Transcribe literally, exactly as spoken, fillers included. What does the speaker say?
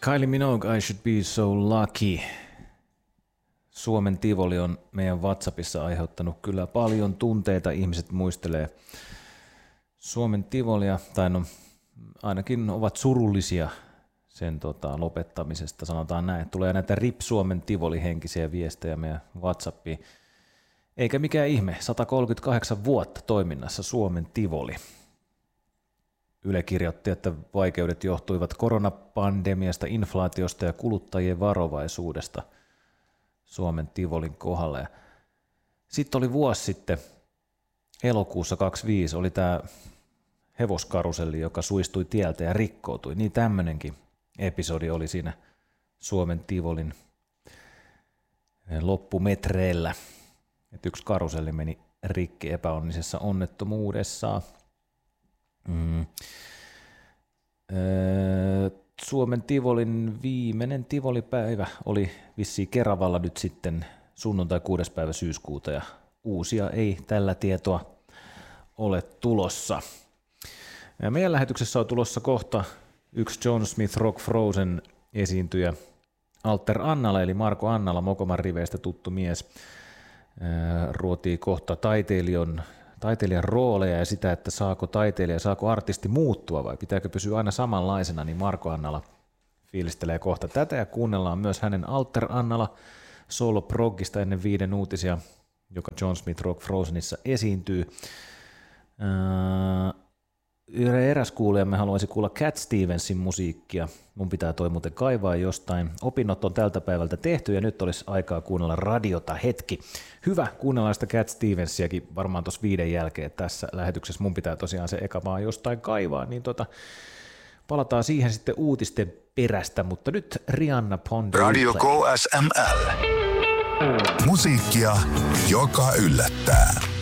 Kylie Minogue, I Should Be So Lucky. Suomen Tivoli on meidän WhatsAppissa aiheuttanut kyllä paljon tunteita. Ihmiset muistelee Suomen Tivolia, tai no ainakin ovat surullisia sen tota, lopettamisesta, sanotaan näin. Tulee näitä R I P Suomen Tivoli-henkisiä viestejä meidän WhatsAppiin. Eikä mikään ihme, sata kolmekymmentäkahdeksan vuotta toiminnassa Suomen Tivoli. Yle kirjoitti, että vaikeudet johtuivat koronapandemiasta, inflaatiosta ja kuluttajien varovaisuudesta Suomen Tivolin kohdalla. Sitten oli vuosi sitten, elokuussa kaksikymmentäviisi, oli tämä hevoskaruselli, joka suistui tieltä ja rikkoutui. Niin tämmöinenkin episodi oli siinä Suomen Tivolin loppumetreillä. Että yksi karuselli meni rikki epäonnisessa onnettomuudessa. Mm. Öö, Suomen Tivolin viimeinen Tivolipäivä oli vissiin Keravalla nyt sitten sunnuntai kuudes päivä syyskuuta ja uusia ei tällä tietoa ole tulossa. Ja meidän lähetyksessä on tulossa kohta yksi John Smith Rock Frozen esiintyjä Alter Annala eli Marko Annala, Mokoman riveistä tuttu mies. Öö, ruotii kohta taiteilijan taiteilijan rooleja ja sitä, että saako taiteilija, saako artisti muuttua vai pitääkö pysyä aina samanlaisena, niin Marko Annala fiilistelee kohta tätä ja kuunnellaan myös hänen Alter Annala solo-proggista ennen viiden uutisia, joka John Smith Rock Frozenissa esiintyy. Öö, eräs kuulijamme haluaisi kuulla Cat Stevensin musiikkia. Mun pitää toi muuten kaivaa jostain. Opinnot on tältä päivältä tehty ja nyt olisi aikaa kuunnella radiota hetki. Hyvä, kuunnellaan sitä Cat Stevensiäkin varmaan tuossa viiden jälkeen tässä lähetyksessä. Mun pitää tosiaan se eka vaan jostain kaivaa, niin tota, palataan siihen sitten uutisten perästä, mutta nyt Rihanna Ponder. Radio K S M L. Musiikkia, joka yllättää.